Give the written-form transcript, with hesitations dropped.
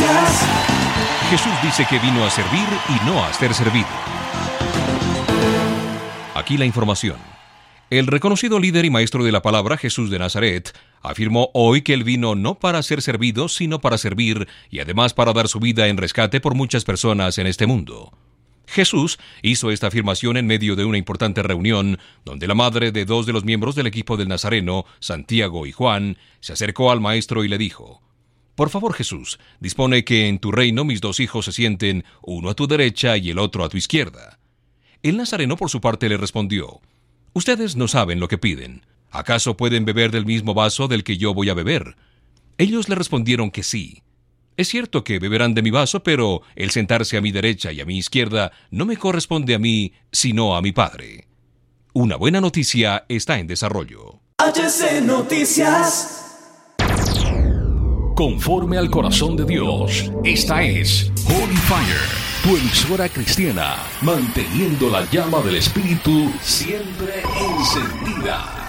Noticias. Jesús dice que vino a servir y no a ser servido. Aquí la información. El reconocido líder y maestro de la palabra, Jesús de Nazaret, afirmó hoy que él vino no para ser servido, sino para servir y además para dar su vida en rescate por muchas personas en este mundo. Jesús hizo esta afirmación en medio de una importante reunión donde la madre de dos de los miembros del equipo del Nazareno, Santiago y Juan, se acercó al maestro y le dijo: «Por favor, Jesús, dispone que en tu reino mis dos hijos se sienten, uno a tu derecha y el otro a tu izquierda». El Nazareno por su parte le respondió: «Ustedes no saben lo que piden. ¿Acaso pueden beber del mismo vaso del que yo voy a beber?». Ellos le respondieron que sí. «Es cierto que beberán de mi vaso, pero el sentarse a mi derecha y a mi izquierda no me corresponde a mí, sino a mi Padre». Una buena noticia está en desarrollo. HC Noticias. Conforme al corazón de Dios, esta es Holy Fire, tu emisora cristiana, manteniendo la llama del Espíritu siempre encendida.